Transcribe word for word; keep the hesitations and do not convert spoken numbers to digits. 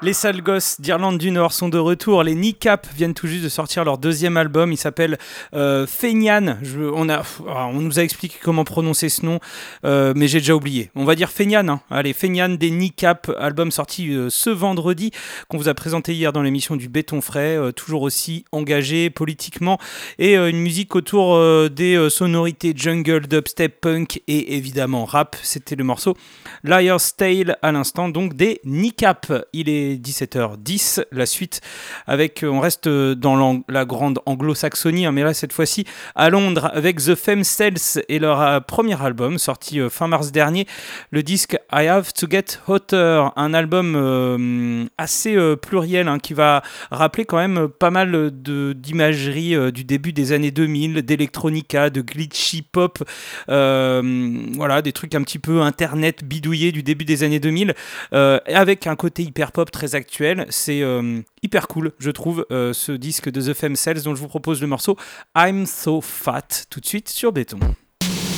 Les sales gosses d'Irlande du Nord sont de retour. Les Kneecap viennent tout juste de sortir leur deuxième album. Il s'appelle euh, Fenian. Je, on, a, on nous a expliqué comment prononcer ce nom, euh, mais j'ai déjà oublié. On va dire Fenian. Hein. Allez, Fenian des Kneecap, album sorti euh, ce vendredi, qu'on vous a présenté hier dans l'émission du Béton Frais. Euh, toujours aussi engagé politiquement et euh, une musique autour euh, des euh, sonorités jungle, dubstep, punk et évidemment rap. C'était le morceau Liar's Tale à l'instant, donc des Kneecap. Il est dix-sept heures dix, la suite avec, on reste dans la grande anglo-saxonie, hein, mais là cette fois-ci à Londres avec The Femme Cells et leur euh, premier album sorti euh, fin mars dernier, le disque I Have to Get Hotter, un album euh, assez euh, pluriel hein, qui va rappeler quand même pas mal de, d'imagerie euh, du début des années deux mille, d'électronica, de glitchy pop, euh, voilà, des trucs un petit peu internet bidouillés du début des années deux mille, euh, avec un côté hyper pop très actuel. C'est euh, hyper cool, je trouve, euh, ce disque de The Femme Cells dont je vous propose le morceau I'm So Fat tout de suite sur Béton.